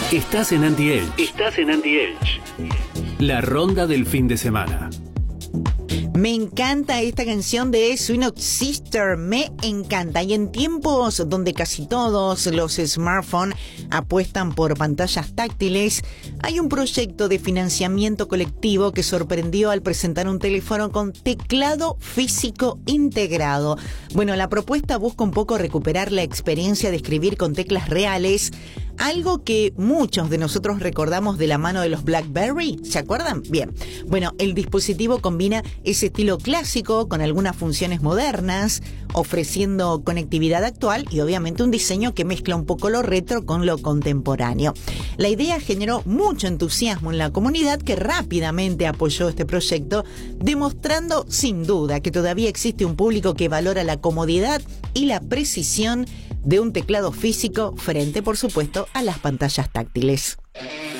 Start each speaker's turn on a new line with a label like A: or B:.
A: Estás en Anti-Elch. La ronda del fin de semana.
B: Me encanta esta canción de Swing Out Sister, me encanta. Y en tiempos donde casi todos los smartphones apuestan por pantallas táctiles, hay un proyecto de financiamiento colectivo que sorprendió al presentar un teléfono con teclado físico integrado. Bueno, la propuesta busca un poco recuperar la experiencia de escribir con teclas reales, algo que muchos de nosotros recordamos de la mano de los BlackBerry, ¿se acuerdan? Bien, bueno, el dispositivo combina ese estilo clásico con algunas funciones modernas, ofreciendo conectividad actual y obviamente un diseño que mezcla un poco lo retro con lo contemporáneo. La idea generó mucho entusiasmo en la comunidad, que rápidamente apoyó este proyecto, demostrando sin duda que todavía existe un público que valora la comodidad y la precisión de un teclado físico frente, por supuesto, a las pantallas táctiles.